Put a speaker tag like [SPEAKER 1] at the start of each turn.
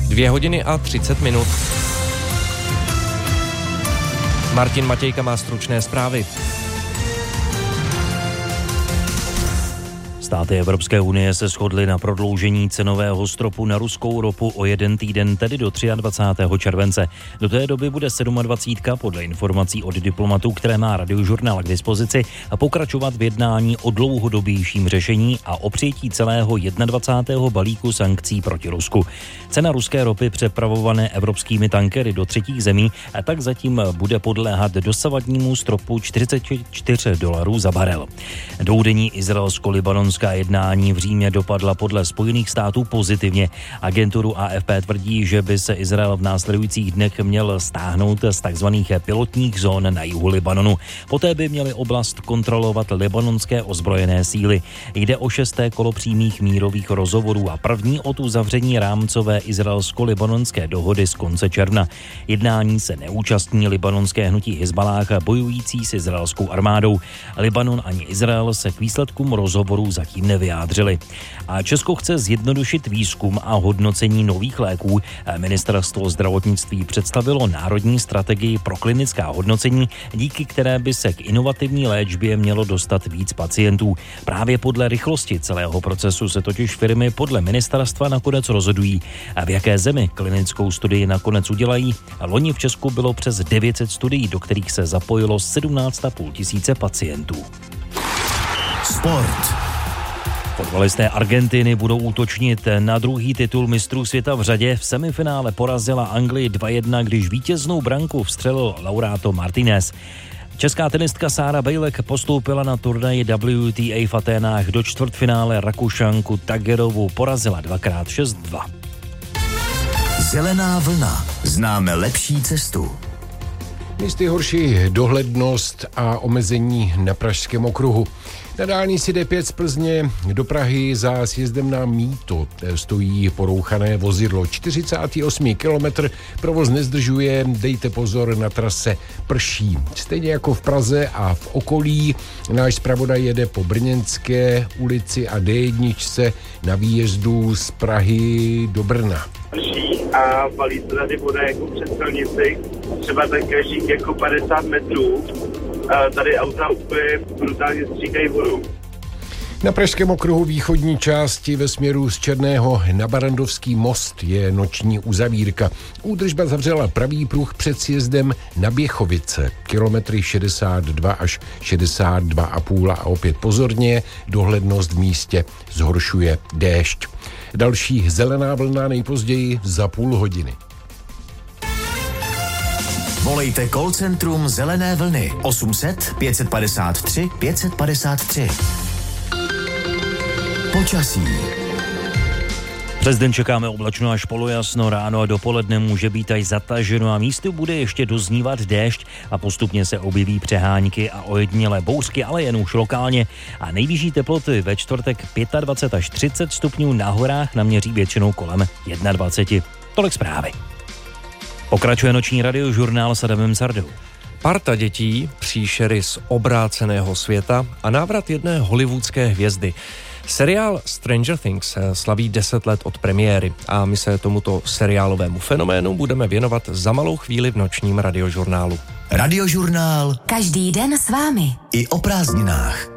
[SPEAKER 1] 2:30. Martin Matějka má stručné zprávy.
[SPEAKER 2] Státy Evropské unie se shodly na prodloužení cenového stropu na ruskou ropu o 1 týden, tedy do 23. července. Do té doby bude 27. podle informací od diplomatů, které má Radiožurnál k dispozici, a pokračovat v jednání o dlouhodobějším řešení a o přijetí celého 21. balíku sankcí proti Rusku. Cena ruské ropy přepravované evropskými tankery do třetích zemí a tak zatím bude podléhat dosavadnímu stropu $44 za barel. Dvoudenní izraelsko-libanonská jednání v Římě dopadla podle Spojených států pozitivně. Agenturu AFP tvrdí, že by se Izrael v následujících dnech měl stáhnout z takzvaných pilotních zón na jihu Libanonu. Poté by měly oblast kontrolovat libanonské ozbrojené síly. Jde o 6. kolo přímých mírových rozhovorů a první od uzavření rámcové izraelsko-libanonské dohody z konce června. Jednání se neúčastní libanonské hnutí Hizballáh bojující s izraelskou armádou. Libanon ani Izrael se k výsledkům rozhovorů zatím nevyjádřili. A Česko chce zjednodušit výzkum a hodnocení nových léků. Ministerstvo zdravotnictví představilo národní strategii pro klinická hodnocení, díky které by se k inovativní léčbě mělo dostat víc pacientů. Právě podle rychlosti celého procesu se totiž firmy podle ministerstva nakonec rozhodují, a v jaké zemi klinickou studii nakonec udělají. Loni v Česku bylo přes 900 studií, do kterých se zapojilo 17 500 pacientů.
[SPEAKER 3] Sport.
[SPEAKER 2] Fotbalisté Argentiny budou útočnit na druhý titul mistrů světa v řadě. V semifinále porazila Anglii 2-1, když vítěznou branku vstřelil Lautaro Martínez. Česká tenistka Sára Bejlek postoupila na turnaji WTA v Aténách do čtvrtfinále. Rakušanku Tagerovu porazila 2x6-2.
[SPEAKER 3] Zelená vlna. Známe lepší cestu.
[SPEAKER 4] Místy horší dohlednost a omezení na Pražském okruhu. Na dálnici D5 z Plzně do Prahy za sjezdem na Mýto stojí porouchané vozidlo. 48. kilometr, provoz nezdržuje, dejte pozor, na trase prší. Stejně jako v Praze a v okolí, náš zpravodaj jede po Brněnské ulici a D1 na výjezdu z Prahy do Brna.
[SPEAKER 5] Prší a valí se tady voda jako přes silnici, třeba tak každých jako 50 metrů. Tady auta úplně brutálně stříkají vodu.
[SPEAKER 4] Na Pražském okruhu východní části ve směru z Černého na Barandovský most je noční uzavírka. Údržba zavřela pravý pruh před sjezdem na Běchovice. Kilometry 62 až 62,5 a opět pozorně, dohlednost v místě zhoršuje déšť. Další zelená vlna nejpozději za půl hodiny.
[SPEAKER 3] Volejte call centrum Zelené vlny 800 553 553. Počasí.
[SPEAKER 2] Přes den čekáme oblačno až polojasno, ráno a dopoledne může být až zataženo a místy bude ještě doznívat déšť a postupně se objeví přehánky a ojedinělé bouřky, ale jen už lokálně. A nejvyšší teploty ve čtvrtek 25 až 30 stupňů, na horách naměří většinou kolem 21. Tolik zprávy. Pokračuje noční radiožurnál s Adamem Sardou.
[SPEAKER 1] Parta dětí, příšery z obráceného světa a návrat jedné hollywoodské hvězdy. Seriál Stranger Things slaví 10 let od premiéry a my se tomuto seriálovému fenoménu budeme věnovat za malou chvíli v nočním radiožurnálu.
[SPEAKER 3] Radiožurnál.
[SPEAKER 6] Každý den s vámi.
[SPEAKER 3] I o prázdninách.